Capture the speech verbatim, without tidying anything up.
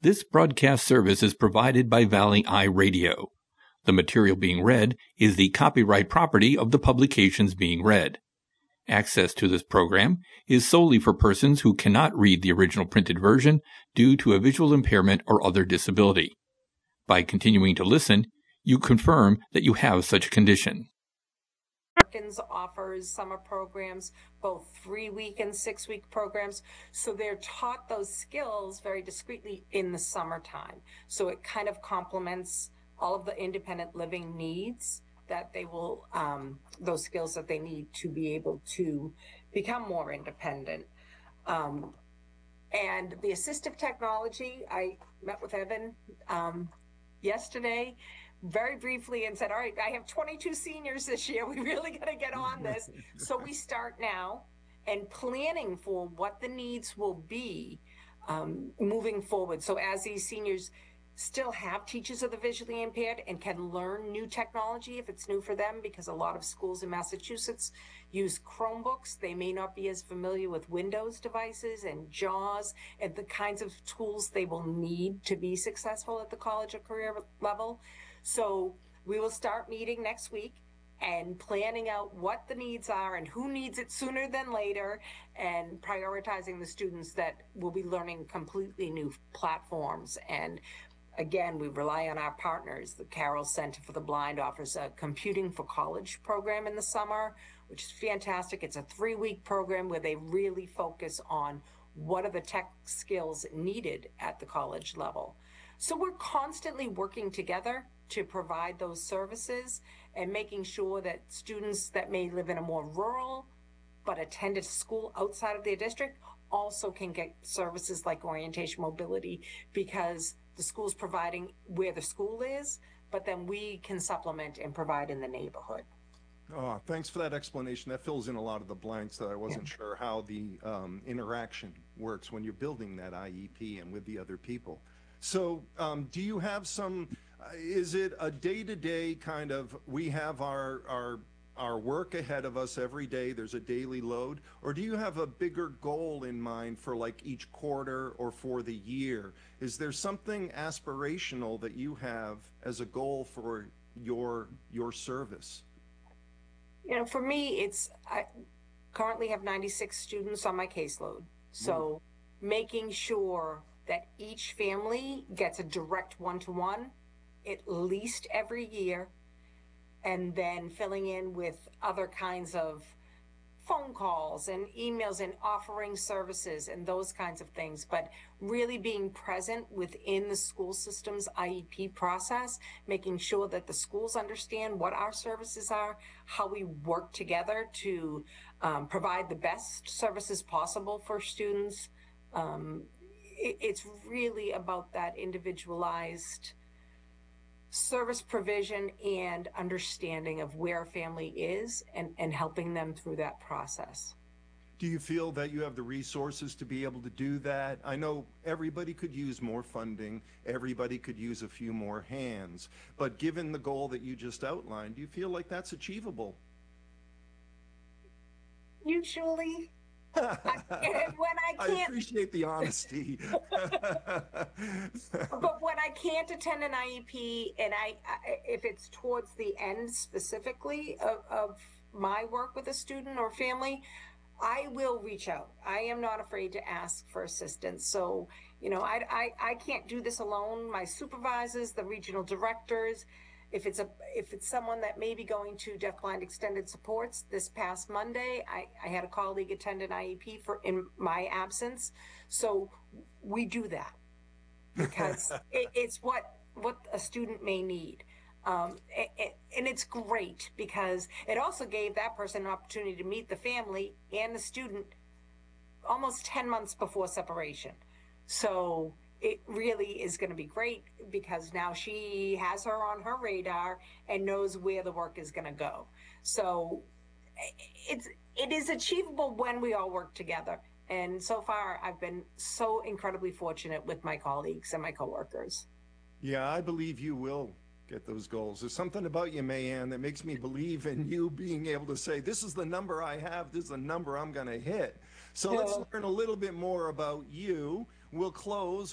This broadcast service is provided by Valley Eye Radio. The material being read is the copyright property of the publications being read. Access to this program is solely for persons who cannot read the original printed version due to a visual impairment or other disability. By continuing to listen, you confirm that you have such a condition. Perkins offers summer programs, both three-week and six-week programs, so they're taught those skills very discreetly in the summertime. So it kind of complements all of the independent living needs that they will, um, those skills that they need to be able to become more independent. Um, and the assistive technology, I met with Evan um, yesterday, very briefly, and said, all right, I have twenty-two seniors this year. We really got to get on this. So we start now and planning for what the needs will be um, moving forward. So as these seniors still have teachers of the visually impaired and can learn new technology if it's new for them, because a lot of schools in Massachusetts use Chromebooks. They may not be as familiar with Windows devices and JAWS and the kinds of tools they will need to be successful at the college or career level. So we will start meeting next week and planning out what the needs are and who needs it sooner than later, and prioritizing the students that will be learning completely new platforms. And again, we rely on our partners. The Carroll Center for the Blind offers a Computing for College program in the summer, which is fantastic. It's a three-week program where they really focus on what are the tech skills needed at the college level. So we're constantly working together to provide those services and making sure that students that may live in a more rural but attend a school outside of their district also can get services like orientation mobility, because the school's providing where the school is, but then we can supplement and provide in the neighborhood. Oh, thanks for that explanation. That fills in a lot of the blanks that I wasn't yeah. sure how the um, interaction works when you're building that I E P and with the other people. So um, do you have some, uh, is it a day-to-day kind of, we have our, our, our work ahead of us every day, there's a daily load, or do you have a bigger goal in mind for like each quarter or for the year? Is there something aspirational that you have as a goal for your, your service? You know, for me, it's, I currently have ninety-six students on my caseload. So mm. making sure that each family gets a direct one-to-one at least every year, and then filling in with other kinds of phone calls and emails and offering services and those kinds of things, but really being present within the school system's I E P process, making sure that the schools understand what our services are, how we work together to um, provide the best services possible for students. Um, it, it's really about that individualized service provision and understanding of where a family is, and, and helping them through that process. Do you feel that you have the resources to be able to do that? I know everybody could use more funding, everybody could use a few more hands, but given the goal that you just outlined, do you feel like that's achievable? Usually. I, when I can't, I appreciate the honesty. But when I can't attend an I E P, and I, I if it's towards the end specifically of, of my work with a student or family, I will reach out. I am not afraid to ask for assistance. So, you know, I, I, I can't do this alone. My supervisors, the regional directors, If it's a if it's someone that may be going to Deafblind Extended Supports, this past Monday, I, I had a colleague attend an I E P for in my absence. So we do that because it, it's what what a student may need. Um, it, it, and it's great because it also gave that person an opportunity to meet the family and the student almost ten months before separation. So it really is going to be great because now she has her on her radar and knows where the work is going to go. So it's, it is achievable when we all work together. And so far, I've been so incredibly fortunate with my colleagues and my coworkers. Yeah, I believe you will get those goals. There's something about you, Mayanne, that makes me believe in you being able to say, this is the number I have, this is the number I'm going to hit. So yeah. Let's learn a little bit more about you. We'll close